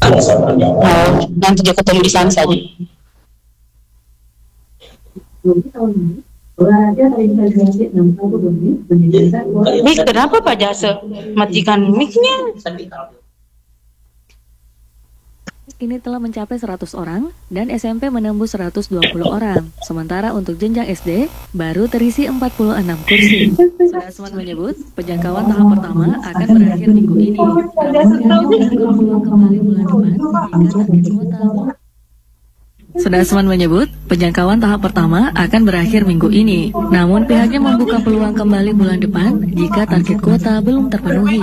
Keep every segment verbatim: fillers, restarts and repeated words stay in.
uh, dan tidak ketemu di sana saja. Mik, kenapa Pak Jasa matikan mic-nya? Ini telah mencapai seratus orang dan S M P menembus seratus dua puluh orang. Sementara untuk jenjang S D baru terisi empat puluh enam kursi. Sudasman menyebut penjangkauan tahap pertama akan berakhir minggu ini. Sudasman menyebut penjangkauan tahap pertama akan berakhir minggu ini. Namun pihaknya membuka peluang kembali bulan depan jika target kuota belum terpenuhi.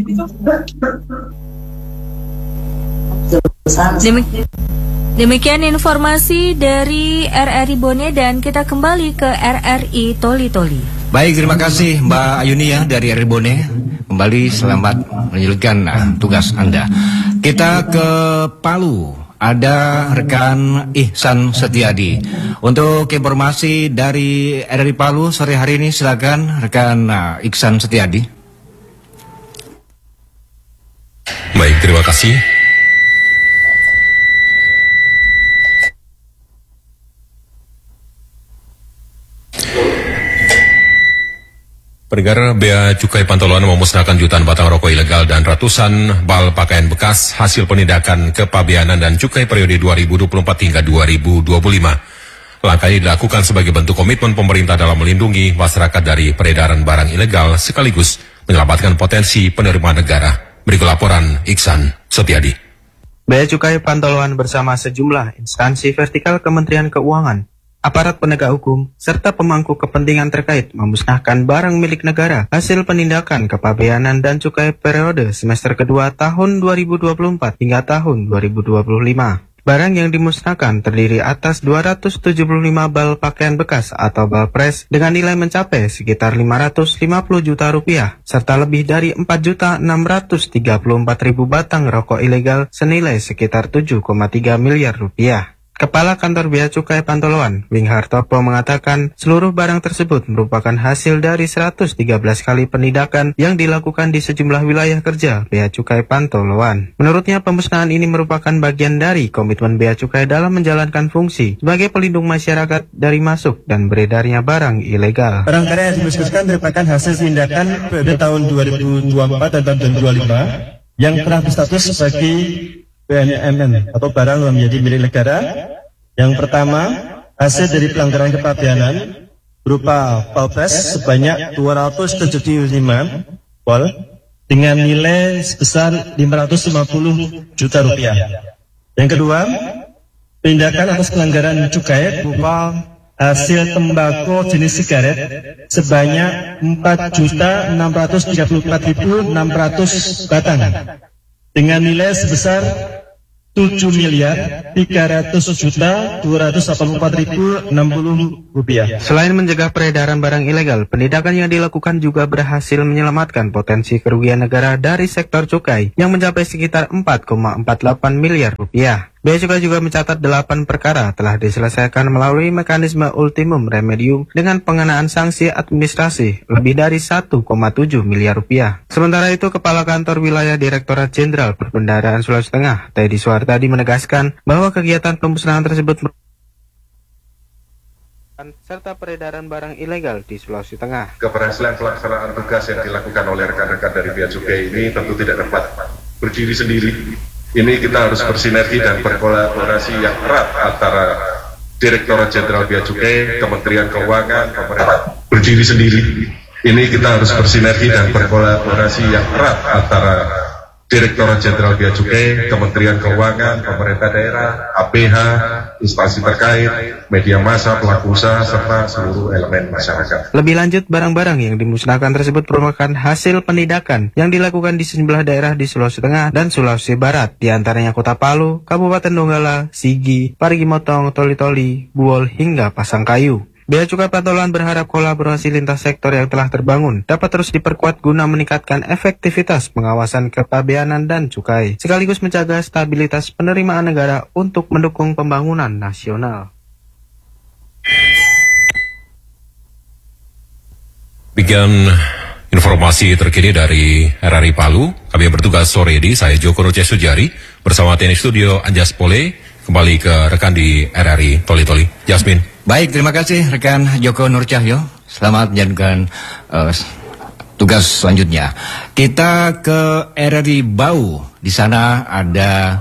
Demik Demikian informasi dari R R I Bone dan kita kembali ke R R I Toli Toli. Baik, terima kasih Mbak Ayuni ya dari R R I Bone. Kembali selamat menjalankan uh, tugas Anda. Kita ke Palu. Ada rekan Ihsan Setiadi. Untuk informasi dari R R I Palu sore hari ini silakan rekan uh, Ihsan Setiadi. Baik, terima kasih. Pendengar, Bea Cukai Pantoloan memusnahkan jutaan batang rokok ilegal dan ratusan bal pakaian bekas hasil penindakan kepabeanan dan cukai periode dua ribu dua puluh empat hingga dua ribu dua puluh lima. Langkah ini dilakukan sebagai bentuk komitmen pemerintah dalam melindungi masyarakat dari peredaran barang ilegal sekaligus menyelamatkan potensi penerimaan negara. Berikut laporan Ihsan Setiadi. Bea Cukai Pantoloan bersama sejumlah instansi vertikal Kementerian Keuangan, aparat penegak hukum, serta pemangku kepentingan terkait memusnahkan barang milik negara hasil penindakan kepabeanan dan cukai periode semester kedua tahun dua ribu dua puluh empat hingga tahun dua ribu dua puluh lima. Barang yang dimusnahkan terdiri atas dua ratus tujuh puluh lima bal pakaian bekas atau bal pres dengan nilai mencapai sekitar lima ratus lima puluh juta rupiah, serta lebih dari empat juta enam ratus tiga puluh empat ribu batang rokok ilegal senilai sekitar tujuh koma tiga miliar rupiah. Kepala Kantor Bea Cukai Pantoloan, Wing Hartopo mengatakan seluruh barang tersebut merupakan hasil dari seratus tiga belas kali penindakan yang dilakukan di sejumlah wilayah kerja Bea Cukai Pantoloan. Menurutnya pemusnahan ini merupakan bagian dari komitmen Bea Cukai dalam menjalankan fungsi sebagai pelindung masyarakat dari masuk dan beredarnya barang ilegal. Barang karya yang dimusnahkan merupakan hasil tindakan pada tahun dua ribu dua puluh empat dan tahun dua ribu dua puluh lima yang telah berstatus sebagai B M M atau barang yang menjadi milik negara. Yang pertama, hasil dari pelanggaran kepabeanan berupa palpres sebanyak dua ratus tujuh puluh lima pol dengan nilai sebesar lima ratus lima puluh juta rupiah. Yang kedua, tindakan atas pelanggaran cukai berupa hasil tembakau jenis sigaret sebanyak empat juta enam ratus tiga puluh empat ribu enam ratus batang dengan nilai sebesar tujuh miliar tiga ratus juta dua ratus delapan puluh empat ribu enam puluh rupiah. Selain mencegah peredaran barang ilegal, penindakan yang dilakukan juga berhasil menyelamatkan potensi kerugian negara dari sektor cukai yang mencapai sekitar empat koma empat delapan miliar rupiah. Bea Cukai juga mencatat delapan perkara telah diselesaikan melalui mekanisme ultimum remedium dengan pengenaan sanksi administrasi lebih dari satu koma tujuh miliar rupiah. Sementara itu, Kepala Kantor Wilayah Direktorat Jenderal Perbendaharaan Sulawesi Tengah, Teddy Suwartadi menegaskan bahwa kegiatan pemusnahan tersebut serta peredaran barang ilegal di Sulawesi Tengah. Keberhasilan pelaksanaan tugas yang dilakukan oleh rekan-rekan dari Bea Cukai ini tentu tidak dapat berdiri sendiri. Ini kita harus bersinergi dan berkolaborasi yang erat antara Direktorat Jenderal Bea Cukai, Kementerian Keuangan, pemerintah. Berdiri sendiri. Ini kita harus bersinergi dan berkolaborasi yang erat antara Direktorat Jenderal Bea Cukai, Kementerian Keuangan, pemerintah daerah, A P H, instansi terkait, media massa, pelaku usaha, serta seluruh elemen masyarakat. Lebih lanjut, barang-barang yang dimusnahkan tersebut merupakan hasil penindakan yang dilakukan di sejumlah daerah di Sulawesi Tengah dan Sulawesi Barat, di antaranya Kota Palu, Kabupaten Donggala, Sigi, Parigi Motong, Toli-Toli, Buol, hingga Pasangkayu. Bea Cukai Pantoloan berharap kolaborasi lintas sektor yang telah terbangun dapat terus diperkuat guna meningkatkan efektivitas pengawasan kepabeanan dan cukai, sekaligus menjaga stabilitas penerimaan negara untuk mendukung pembangunan nasional. Demikian Informasi terkini dari R R I Palu, kami yang bertugas sore ini, saya Joko Roce Sujari, bersama teknik studio Anjas Pole, kembali ke rekan di R R I Toli Toli. Jasmine. Baik, terima kasih rekan Joko Nur Cahyo. Selamat menjalankan uh, tugas selanjutnya. Kita ke R R I Bau. Di sana ada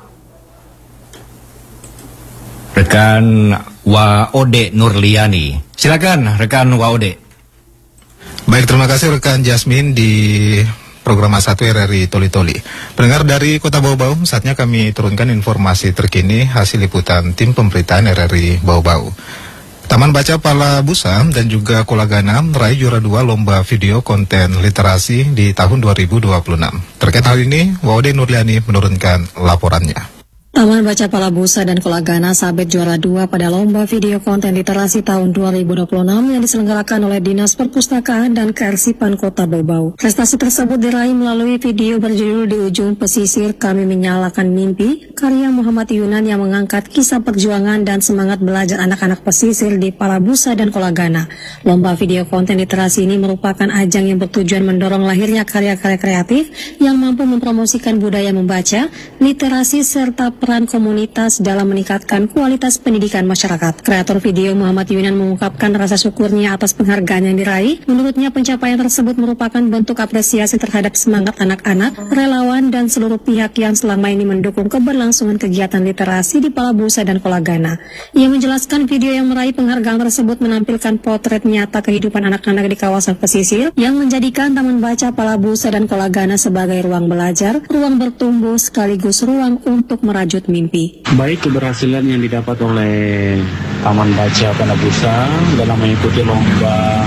rekan Waode Nurliani. Silakan rekan Waode. Baik, terima kasih rekan Jasmine di program A satu R R I Toli Toli. Pendengar dari Kota Bau Bau, saatnya kami turunkan informasi terkini hasil liputan tim pemberitaan R R I Bau Bau. Taman Baca Palabusa dan juga Kolagana meraih juara dua lomba video konten literasi di tahun dua ribu dua puluh enam. Terkait hal ini, Waode Nurliani menurunkan laporannya. Taman Baca Palabusa dan Kolagana sabit juara dua pada lomba video konten literasi tahun dua ribu dua puluh enam yang diselenggarakan oleh Dinas Perpustakaan dan Kearsipan Kota Bau Bau. Prestasi tersebut diraih melalui video berjudul Di Ujung Pesisir Kami Menyalakan Mimpi, karya Muhammad Yunan yang mengangkat kisah perjuangan dan semangat belajar anak-anak pesisir di Palabusa dan Kolagana. Lomba video konten literasi ini merupakan ajang yang bertujuan mendorong lahirnya karya-karya kreatif yang mampu mempromosikan budaya membaca, literasi, serta peran komunitas dalam meningkatkan kualitas pendidikan masyarakat. Kreator video Muhammad Yunan mengungkapkan rasa syukurnya atas penghargaan yang diraih. Menurutnya pencapaian tersebut merupakan bentuk apresiasi terhadap semangat anak-anak, relawan, dan seluruh pihak yang selama ini mendukung keberlangsungan kegiatan literasi di Palabusa dan Kolagana. Ia menjelaskan video yang meraih penghargaan tersebut menampilkan potret nyata kehidupan anak-anak di kawasan pesisir yang menjadikan Taman Baca Palabusa dan Kolagana sebagai ruang belajar, ruang bertumbuh, sekaligus ruang untuk merajut mimpi. Baik keberhasilan yang didapat oleh Taman Baca Palabusa dalam mengikuti lomba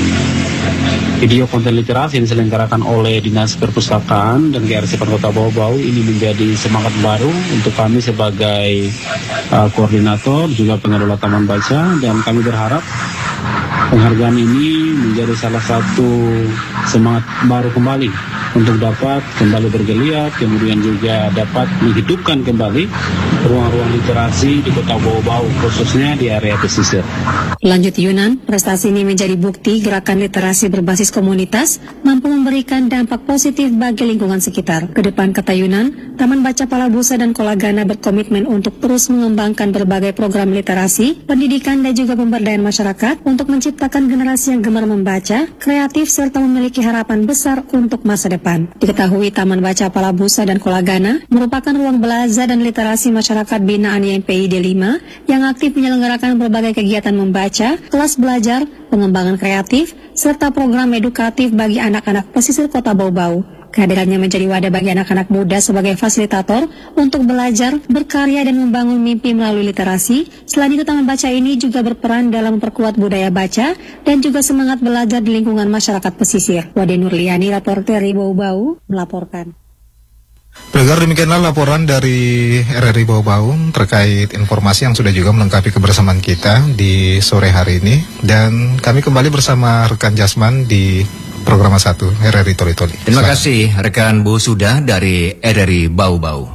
video konten literasi yang diselenggarakan oleh Dinas Perpustakaan dan Kearsipan Kota Bau Bau ini menjadi semangat baru untuk kami sebagai uh, koordinator juga pengelola Taman Baca, dan kami berharap penghargaan ini menjadi salah satu semangat baru kembali untuk dapat kembali bergeliat, kemudian juga dapat menghidupkan kembali ruang-ruang literasi di Kota Bau Bau, khususnya di area pesisir. Lanjut Yunan, prestasi ini menjadi bukti gerakan literasi berbasis komunitas mampu memberikan dampak positif bagi lingkungan sekitar. Kedepan, kata Yunan, Taman Baca Palabusa dan Kolagana berkomitmen untuk terus mengembangkan berbagai program literasi, pendidikan, dan juga pemberdayaan masyarakat untuk menciptakan generasi yang gemar membaca, kreatif, serta memiliki harapan besar untuk masa depan. Diketahui Taman Baca Palabusa dan Kolagana merupakan ruang belajar dan literasi masyarakat binaan Y M P I D lima yang aktif menyelenggarakan berbagai kegiatan membaca, kelas belajar, pengembangan kreatif, serta program edukatif bagi anak-anak pesisir Kota Bau Bau. Kehadirannya menjadi wadah bagi anak-anak muda sebagai fasilitator untuk belajar, berkarya, dan membangun mimpi melalui literasi. Selain itu, Taman Baca ini juga berperan dalam memperkuat budaya baca dan juga semangat belajar di lingkungan masyarakat pesisir. Wade Nurliani, reporter R R I Bau Bau, melaporkan. Pendengar, demikianlah laporan dari R R I Bau Bau terkait informasi yang sudah juga melengkapi kebersamaan kita di sore hari ini. Dan kami kembali bersama rekan Jasman di program A satu R R I Toli Toli. Terima Selamat. kasih rekan Bu Sudah dari R R I Bau Bau.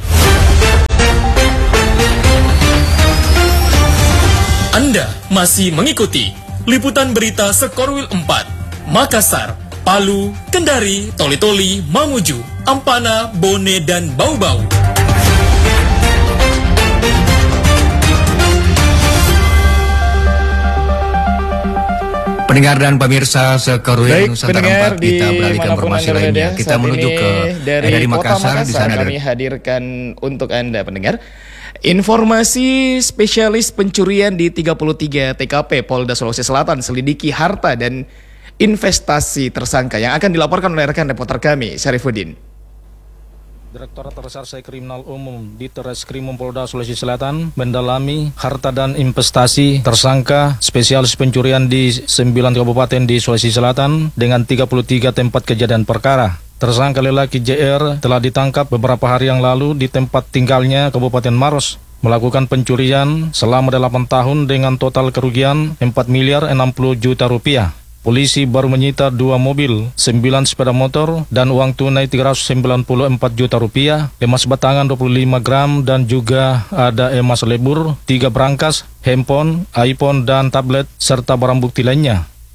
Anda masih mengikuti liputan berita Sekorwil empat, Makassar, Palu, Kendari, Toli Toli, Mamuju, Ampana, Bone, dan Bau Bau. Pendengar dan pemirsa Sekorwil Nusantara empat, kita beralih ke informasi lainnya. Kita menuju ke dari R R I Makassar, Makassar. Di sana kami ada... hadirkan untuk Anda pendengar informasi spesialis pencurian di tiga puluh tiga T K P Polda Sulawesi Selatan selidiki harta dan investasi tersangka yang akan dilaporkan oleh rekan reporter kami Syarifuddin. Direktorat Reserse Kriminal Umum di Treskrimum Polda Sulawesi Selatan mendalami harta dan investasi tersangka spesialis pencurian di sembilan kabupaten di Sulawesi Selatan dengan tiga puluh tiga tempat kejadian perkara. Tersangka lelaki J R telah ditangkap beberapa hari yang lalu di tempat tinggalnya Kabupaten Maros, melakukan pencurian selama delapan tahun dengan total kerugian empat miliar enam puluh juta rupiah. Polisi baru menyita dua mobil, sembilan sepeda motor, dan uang tunai tiga ratus sembilan puluh empat juta rupiah, emas batangan dua puluh lima gram, dan juga ada emas lebur, tiga berangkas, handphone, iPhone, dan tablet, serta barang bukti lainnya.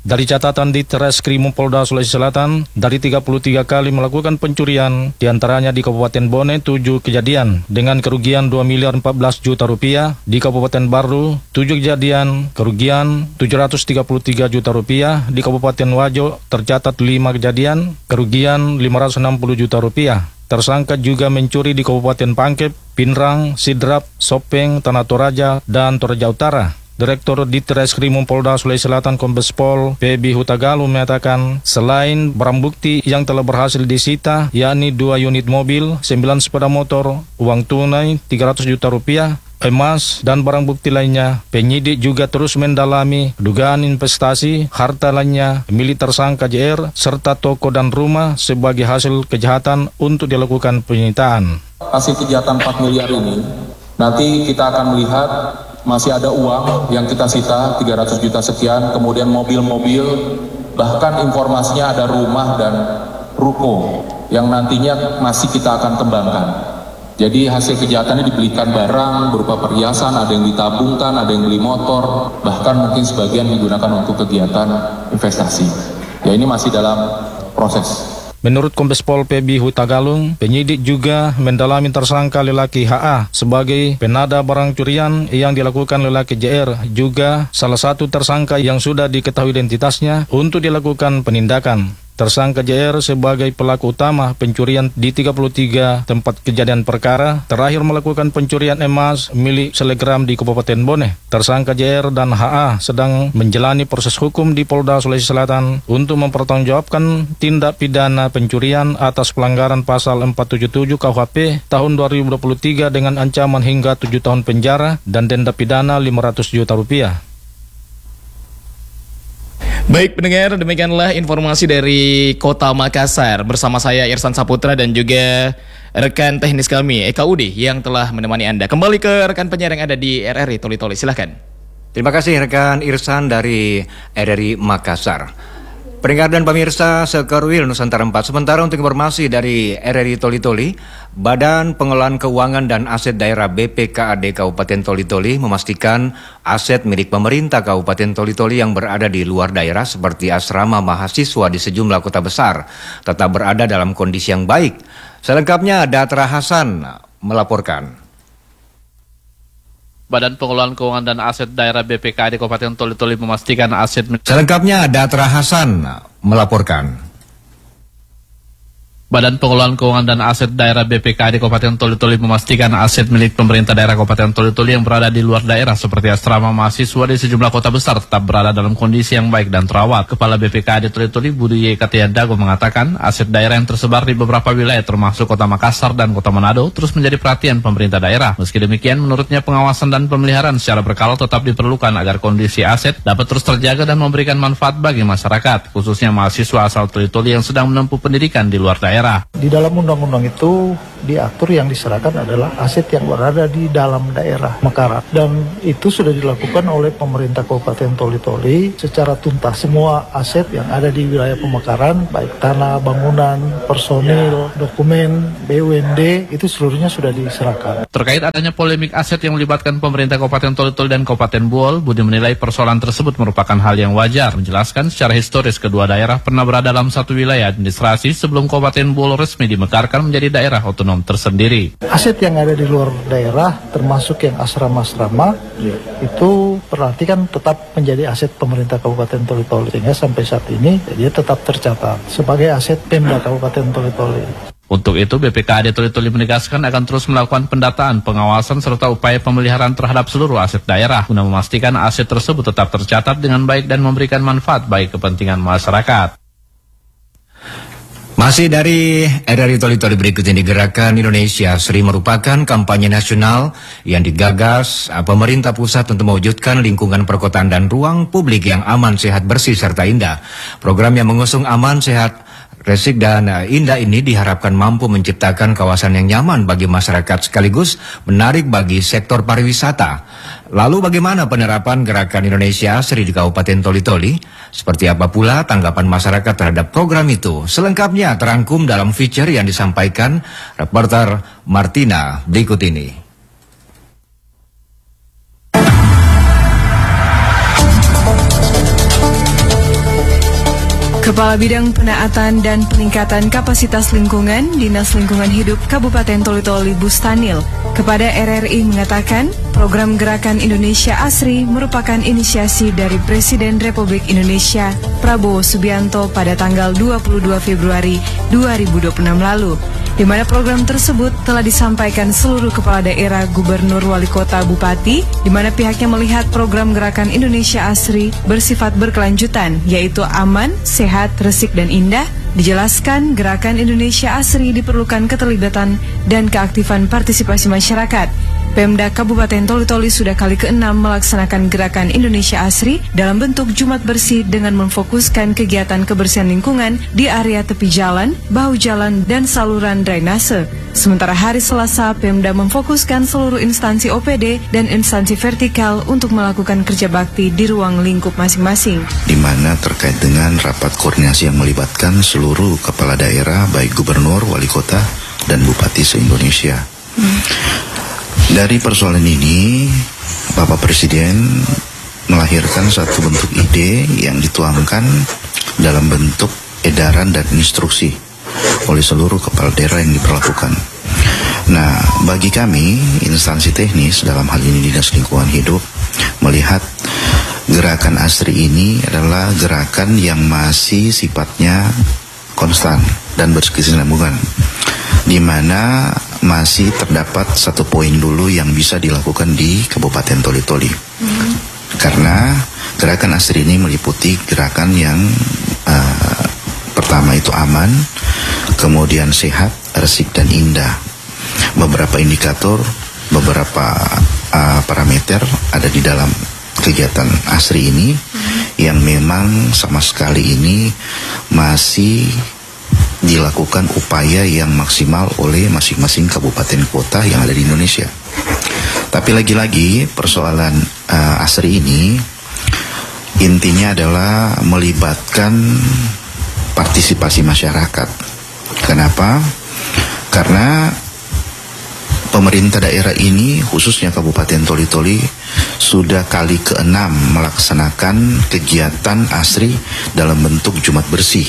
Dari catatan di Treskrimum Polda Sulawesi Selatan, dari tiga puluh tiga kali melakukan pencurian, diantaranya di Kabupaten Bone tujuh kejadian dengan kerugian dua miliar empat belas juta rupiah, di Kabupaten Baru tujuh kejadian kerugian tujuh ratus tiga puluh tiga juta rupiah, di Kabupaten Wajo tercatat lima kejadian kerugian lima ratus enam puluh juta rupiah. Tersangka juga mencuri di Kabupaten Pangkep, Pinrang, Sidrap, Sopeng, Tanah Toraja, dan Toraja Utara. Direktur Ditreskrimum Polda Sulawesi Selatan Kombes Pol P B Hutagalu menyatakan selain barang bukti yang telah berhasil disita, yakni dua unit mobil, sembilan sepeda motor, uang tunai tiga ratus juta rupiah, emas, dan barang bukti lainnya, penyidik juga terus mendalami dugaan investasi harta lainnya milik tersangka J R serta toko dan rumah sebagai hasil kejahatan untuk dilakukan penyitaan. Hasil kejahatan empat miliar ini nanti kita akan melihat masih ada uang yang kita sita tiga ratus juta sekian, kemudian mobil-mobil, bahkan informasinya ada rumah dan ruko yang nantinya masih kita akan kembangkan. Jadi hasil kejahatannya dibelikan barang berupa perhiasan, ada yang ditabungkan, ada yang beli motor, bahkan mungkin sebagian digunakan untuk kegiatan investasi. Ya, ini masih dalam proses. Menurut Kombes Pol P B Hutagalung, penyidik juga mendalami tersangka lelaki H A sebagai penada barang curian yang dilakukan lelaki J R, juga salah satu tersangka yang sudah diketahui identitasnya untuk dilakukan penindakan. Tersangka J R sebagai pelaku utama pencurian di tiga puluh tiga tempat kejadian perkara, terakhir melakukan pencurian emas milik selegram di Kabupaten Bone. Tersangka J R dan H A sedang menjalani proses hukum di Polda Sulawesi Selatan untuk mempertanggungjawabkan tindak pidana pencurian atas pelanggaran pasal empat tujuh tujuh K U H P tahun dua ribu dua puluh tiga dengan ancaman hingga tujuh tahun penjara dan denda pidana lima ratus juta rupiah. Baik pendengar, demikianlah informasi dari Kota Makassar bersama saya Irsan Saputra dan juga rekan teknis kami Eka Udi yang telah menemani Anda. Kembali ke rekan penyiar yang ada di R R I Toli Toli, silahkan. Terima kasih rekan Irsan dari R R I Makassar. Pendengar dan pemirsa Sekorwil Nusantara empat, sementara untuk informasi dari R R I Toli Toli, Badan Pengelolaan Keuangan dan Aset Daerah B P K A D Kabupaten Toli Toli memastikan aset milik pemerintah Kabupaten Toli Toli yang berada di luar daerah seperti asrama mahasiswa di sejumlah kota besar tetap berada dalam kondisi yang baik. Selengkapnya Datra Hasan melaporkan. Badan Pengelolaan Keuangan dan Aset Daerah B P K A D Kabupaten Toli Toli memastikan aset... Selengkapnya Datra Hasan melaporkan. Badan Pengelolaan Keuangan dan Aset Daerah B P K A D Kabupaten Toli Toli memastikan aset milik pemerintah daerah Kabupaten Toli Toli yang berada di luar daerah seperti asrama mahasiswa di sejumlah kota besar tetap berada dalam kondisi yang baik dan terawat. Kepala B P K A D Toli Toli Budi Y. Katiandago mengatakan aset daerah yang tersebar di beberapa wilayah termasuk Kota Makassar dan Kota Manado terus menjadi perhatian pemerintah daerah. Meski demikian, menurutnya pengawasan dan pemeliharaan secara berkala tetap diperlukan agar kondisi aset dapat terus terjaga dan memberikan manfaat bagi masyarakat, khususnya mahasiswa asal Toli Toli yang sedang menempuh pendidikan di luar daerah. Di dalam undang-undang itu diatur yang diserahkan adalah aset yang berada di dalam daerah Mekaran, dan itu sudah dilakukan oleh pemerintah Kabupaten Toli Toli secara tuntas. Semua aset yang ada di wilayah Pemekaran, baik tanah, bangunan, personil, dokumen, B U M D, itu seluruhnya sudah diserahkan. Terkait adanya polemik aset yang melibatkan pemerintah Kabupaten Toli Toli dan Kabupaten Buol, Budi menilai persoalan tersebut merupakan hal yang wajar. Menjelaskan secara historis kedua daerah pernah berada dalam satu wilayah administrasi sebelum Kabupaten Buol resmi dimekarkan menjadi daerah otonom tersendiri. Aset yang ada di luar daerah, termasuk yang asrama-asrama, itu berarti kan tetap menjadi aset pemerintah Kabupaten Toli Toli, sehingga sampai saat ini dia tetap tercatat sebagai aset Pemda Kabupaten Toli Toli. Untuk itu, B P K A D Toli Toli menegaskan akan terus melakukan pendataan, pengawasan, serta upaya pemeliharaan terhadap seluruh aset daerah guna memastikan aset tersebut tetap tercatat dengan baik dan memberikan manfaat bagi kepentingan masyarakat. Masih dari R R I Toli Toli berikut ini, Gerakan Indonesia Seri merupakan kampanye nasional yang digagas pemerintah pusat untuk mewujudkan lingkungan perkotaan dan ruang publik yang aman, sehat, bersih, serta indah. Program yang mengusung aman, sehat, resik, dan indah ini diharapkan mampu menciptakan kawasan yang nyaman bagi masyarakat sekaligus menarik bagi sektor pariwisata. Lalu bagaimana penerapan Gerakan Indonesia Seri di Kabupaten Toli Toli? Seperti apa pula tanggapan masyarakat terhadap program itu? Selengkapnya terangkum dalam feature yang disampaikan reporter Martina berikut ini. Kepala Bidang Penaatan dan Peningkatan Kapasitas Lingkungan Dinas Lingkungan Hidup Kabupaten Toli-Toli Bustanil kepada R R I mengatakan program Gerakan Indonesia Asri merupakan inisiasi dari Presiden Republik Indonesia Prabowo Subianto pada tanggal dua puluh dua Februari dua ribu dua puluh enam lalu, di mana program tersebut telah disampaikan seluruh kepala daerah, gubernur, wali kota, bupati, di mana pihaknya melihat program Gerakan Indonesia Asri bersifat berkelanjutan, yaitu aman, sehat, resik, dan indah. Dijelaskan, Gerakan Indonesia Asri diperlukan keterlibatan dan keaktifan partisipasi masyarakat. Pemda Kabupaten Toli-Toli sudah kali keenam melaksanakan Gerakan Indonesia Asri dalam bentuk Jumat Bersih dengan memfokuskan kegiatan kebersihan lingkungan di area tepi jalan, bahu jalan, dan saluran drainase. Sementara hari Selasa, Pemda memfokuskan seluruh instansi O P D dan instansi vertikal untuk melakukan kerja bakti di ruang lingkup masing-masing. Di mana terkait dengan rapat koordinasi yang melibatkan seluruh kepala daerah, baik gubernur, wali kota, dan bupati se-Indonesia. Hmm. Dari persoalan ini, Bapak Presiden melahirkan satu bentuk ide yang dituangkan dalam bentuk edaran dan instruksi oleh seluruh kepala daerah yang diperlakukan. Nah, bagi kami, instansi teknis dalam hal ini Dinas Lingkungan Hidup, melihat Gerakan Asri ini adalah gerakan yang masih sifatnya konstan dan berkesinambungan, di mana masih terdapat satu poin dulu yang bisa dilakukan di Kabupaten Toli-Toli. Hmm. Karena Gerakan Asri ini meliputi gerakan yang uh, pertama itu aman, kemudian sehat, resik, dan indah. Beberapa indikator, beberapa uh, parameter ada di dalam kegiatan Asri ini hmm. yang memang sama sekali ini masih dilakukan upaya yang maksimal oleh masing-masing kabupaten kota yang ada di Indonesia. Tapi lagi-lagi persoalan uh, Asri ini intinya adalah melibatkan partisipasi masyarakat. Kenapa? Karena pemerintah daerah ini, khususnya Kabupaten Toli-Toli, sudah kali keenam melaksanakan kegiatan Asri dalam bentuk Jumat Bersih.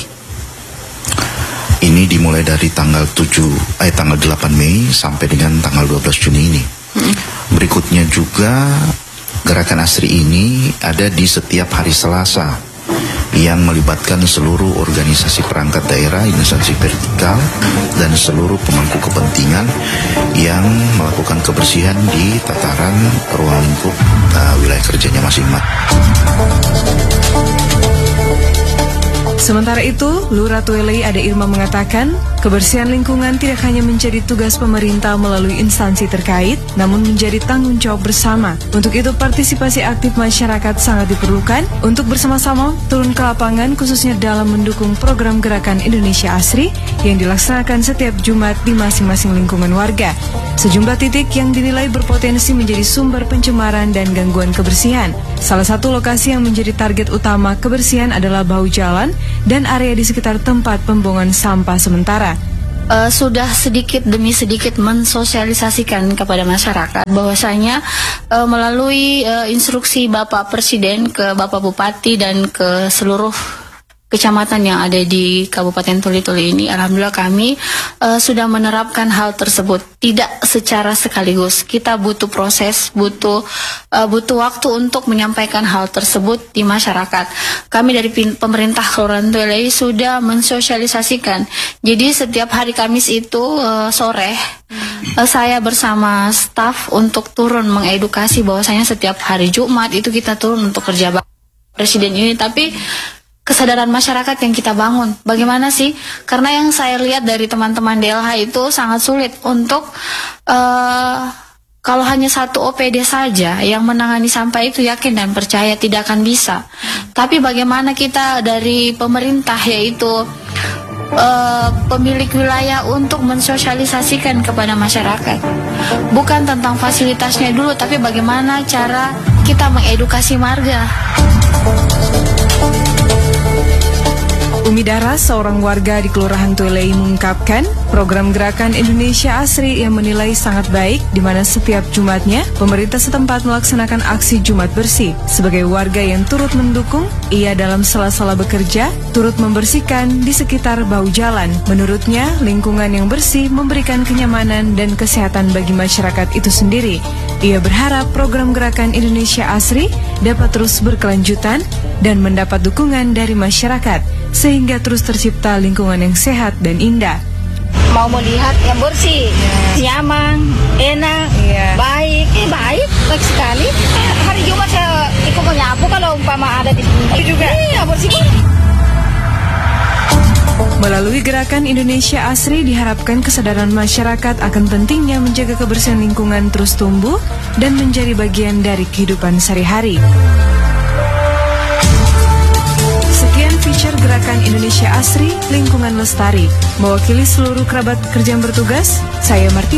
Ini dimulai dari tanggal tujuh, eh tanggal delapan Mei sampai dengan tanggal dua belas Juni ini. Hmm. Berikutnya juga Gerakan Asri ini ada di setiap hari Selasa yang melibatkan seluruh organisasi perangkat daerah, instansi vertikal, dan seluruh pemangku kepentingan yang melakukan kebersihan di tataran ruang lingkup uh, wilayah kerjanya masing-masing. Sementara itu, Lurah Tuelei Ade Irma mengatakan, kebersihan lingkungan tidak hanya menjadi tugas pemerintah melalui instansi terkait, namun menjadi tanggung jawab bersama. Untuk itu, partisipasi aktif masyarakat sangat diperlukan untuk bersama-sama turun ke lapangan, khususnya dalam mendukung program Gerakan Indonesia Asri yang dilaksanakan setiap Jumat di masing-masing lingkungan warga. Sejumlah titik yang dinilai berpotensi menjadi sumber pencemaran dan gangguan kebersihan. Salah satu lokasi yang menjadi target utama kebersihan adalah bahu jalan dan area di sekitar tempat pembuangan sampah sementara. Uh, sudah sedikit demi sedikit mensosialisasikan kepada masyarakat bahwasanya uh, melalui uh, instruksi Bapak Presiden ke Bapak Bupati dan ke seluruh kecamatan yang ada di Kabupaten Toli-Toli ini, alhamdulillah kami uh, sudah menerapkan hal tersebut. Tidak secara sekaligus, kita butuh proses, butuh uh, butuh waktu untuk menyampaikan hal tersebut di masyarakat. Kami dari pemerintah Kelurahan Toli sudah mensosialisasikan. Jadi setiap hari Kamis itu uh, sore uh, saya bersama staf untuk turun mengedukasi bahwasanya setiap hari Jumat itu kita turun untuk kerja bakti Presiden ini, tapi kesadaran masyarakat yang kita bangun. Bagaimana sih? Karena yang saya lihat dari teman-teman D L H itu sangat sulit untuk uh, kalau hanya satu O P D saja yang menangani sampah itu, yakin dan percaya tidak akan bisa. Tapi bagaimana kita dari pemerintah, yaitu uh, pemilik wilayah, untuk mensosialisasikan kepada masyarakat. Bukan tentang fasilitasnya dulu, tapi bagaimana cara kita mengedukasi warga. Umi Dara, seorang warga di Kelurahan Tuilei, mengungkapkan program Gerakan Indonesia Asri yang menilai sangat baik, di mana setiap Jumatnya pemerintah setempat melaksanakan aksi Jumat Bersih. Sebagai warga yang turut mendukung, ia dalam sela-sela bekerja turut membersihkan di sekitar bahu jalan. Menurutnya, lingkungan yang bersih memberikan kenyamanan dan kesehatan bagi masyarakat itu sendiri. Ia berharap program Gerakan Indonesia Asri dapat terus berkelanjutan dan mendapat dukungan dari masyarakat, sehingga terus tercipta lingkungan yang sehat dan indah. Mau melihat yang bersih, nyaman, enak, baik, eh baik, baik sekali. Eh, hari Jumat saya ikut menyapu kalau umpama ada di sini juga. Iya, bersih. Melalui Gerakan Indonesia Asri diharapkan kesadaran masyarakat akan pentingnya menjaga kebersihan lingkungan terus tumbuh dan menjadi bagian dari kehidupan sehari-hari. Sekian feature Gerakan Indonesia Asri Lingkungan Lestari. Mewakili seluruh kerabat kerja yang bertugas, saya Martina.